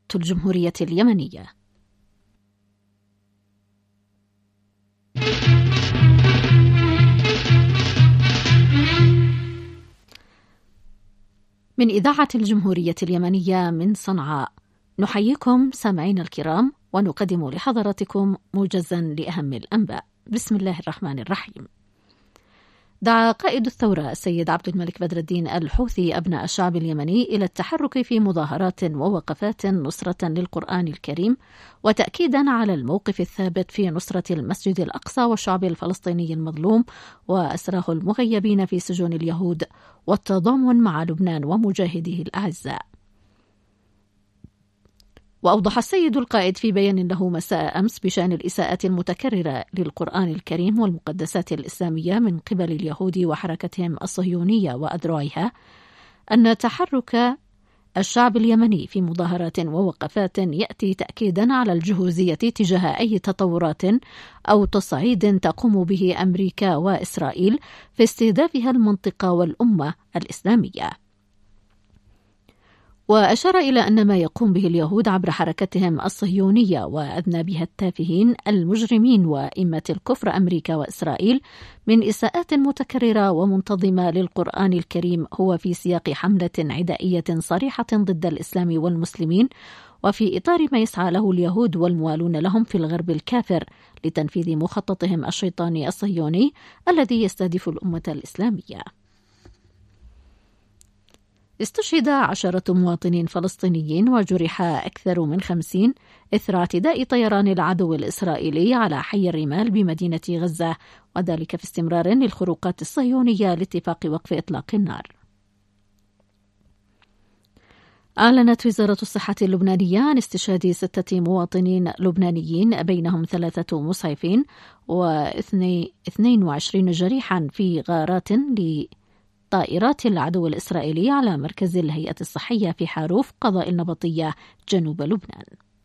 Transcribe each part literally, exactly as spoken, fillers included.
الجمهورية اليمنية. من إذاعة الجمهورية اليمنية من صنعاء، نحييكم سامعين الكرام ونقدم لحضراتكم موجزا لأهم الأنباء. بسم الله الرحمن الرحيم. دعا قائد الثورة السيد عبد الملك بدر الدين الحوثي أبناء الشعب اليمني إلى التحرك في مظاهرات ووقفات نصرة للقرآن الكريم، وتأكيدا على الموقف الثابت في نصرة المسجد الأقصى والشعب الفلسطيني المظلوم وأسراه المغيبين في سجون اليهود، والتضامن مع لبنان ومجاهديه الأعزاء. وأوضح السيد القائد في بيان له مساء أمس بشأن الإساءات المتكررة للقرآن الكريم والمقدسات الإسلامية من قبل اليهود وحركتهم الصهيونية وأذرعها أن تحرك الشعب اليمني في مظاهرات ووقفات يأتي تأكيدا على الجهوزية تجاه أي تطورات أو تصعيد تقوم به أمريكا وإسرائيل في استهدافها المنطقة والأمة الإسلامية. وأشار إلى أن ما يقوم به اليهود عبر حركتهم الصهيونية وأذنابها التافهين المجرمين وإمة الكفر أمريكا وإسرائيل من إساءات متكررة ومنتظمة للقرآن الكريم هو في سياق حملة عدائية صريحة ضد الإسلام والمسلمين، وفي إطار ما يسعى له اليهود والموالون لهم في الغرب الكافر لتنفيذ مخططهم الشيطاني الصهيوني الذي يستهدف الأمة الإسلامية. استشهد عشرة مواطنين فلسطينيين وجرح أكثر من خمسين إثر اعتداء طيران العدو الإسرائيلي على حي الرمال بمدينة غزة، وذلك في استمرار للخروقات الصهيونية لاتفاق وقف إطلاق النار. أعلنت وزارة الصحة اللبنانية عن استشهاد ستة مواطنين لبنانيين بينهم ثلاثة مسعفين واثنين وعشرين جريحا في غارات ل طائرات العدو الإسرائيلي على مركز الهيئة الصحية في حاروف قضاء النبطية جنوب لبنان.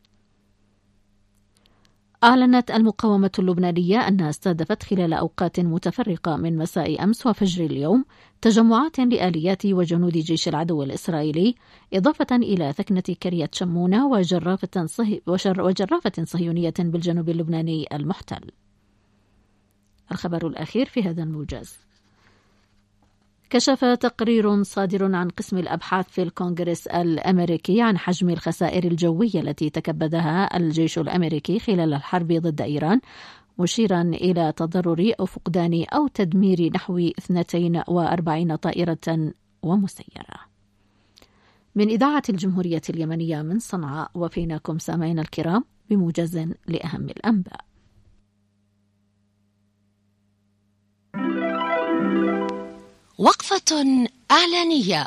أعلنت المقاومة اللبنانية أنها استهدفت خلال أوقات متفرقة من مساء أمس وفجر اليوم تجمعات لآليات وجنود جيش العدو الإسرائيلي، إضافة إلى ثكنة كرية شمونة وجرافة, صهي وجرافة صهيونية بالجنوب اللبناني المحتل. الخبر الأخير في هذا الموجز. كشف تقرير صادر عن قسم الأبحاث في الكونغرس الأمريكي عن حجم الخسائر الجوية التي تكبدها الجيش الأمريكي خلال الحرب ضد إيران، مشيرا إلى تضرر أو فقدان أو تدمير نحو اثنتين وأربعين طائرة ومسيرة. من إذاعة الجمهورية اليمنية من صنعاء، وفيناكم سامعين الكرام بموجز لأهم الأنباء. وقفة إعلانية.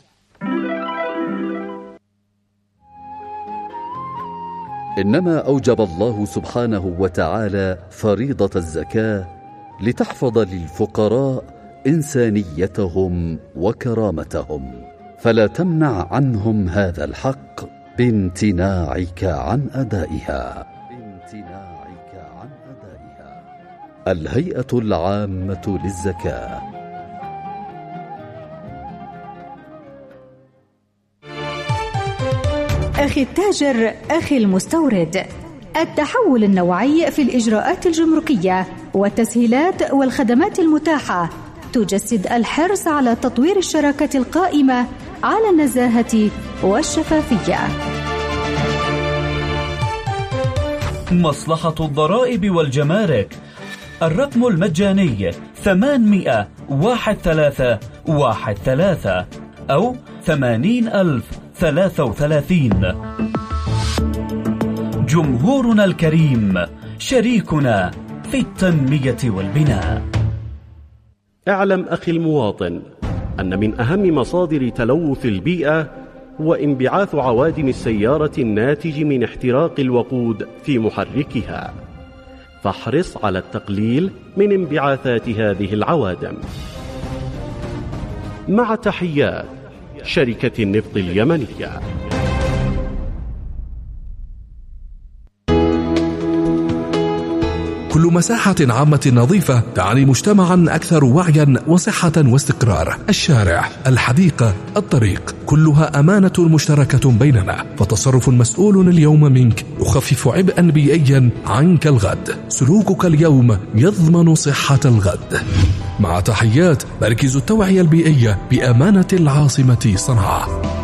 إنما أوجب الله سبحانه وتعالى فريضة الزكاة لتحفظ للفقراء إنسانيتهم وكرامتهم، فلا تمنع عنهم هذا الحق بامتناعك عن أدائها. بامتناعك عن أدائها. الهيئة العامة للزكاة. أخي التاجر، أخي المستورد، التحول النوعي في الإجراءات الجمركية والتسهيلات والخدمات المتاحة تجسد الحرص على تطوير الشراكة القائمة على النزاهة والشفافية. مصلحة الضرائب والجمارك، الرقم المجاني ثمانمائة واحد ثلاثة واحد ثلاثة أو ثمانين ألف ثلاثة وثلاثين. جمهورنا الكريم شريكنا في التنمية والبناء. اعلم أخي المواطن أن من أهم مصادر تلوث البيئة هو انبعاث عوادم السيارة الناتج من احتراق الوقود في محركها، فاحرص على التقليل من انبعاثات هذه العوادم. مع تحيات شركة النفط اليمنية. كل كل مساحة عامة نظيفة تعني مجتمعا أكثر وعيا وصحة واستقرار. الشارع، الحديقة، الطريق، كلها أمانة مشتركة بيننا، فتصرف مسؤول اليوم منك يخفف عبئا بيئيا عنك الغد. سلوكك اليوم يضمن صحة الغد. مع تحيات مركز التوعية البيئية بأمانة العاصمة صنعاء.